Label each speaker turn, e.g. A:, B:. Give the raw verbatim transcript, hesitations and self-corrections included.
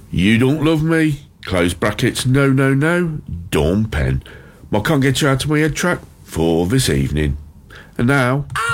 A: You don't love me, close brackets, no, no, no, Dawn Penn. My Can't Get You Out of My Head track for this evening. And now...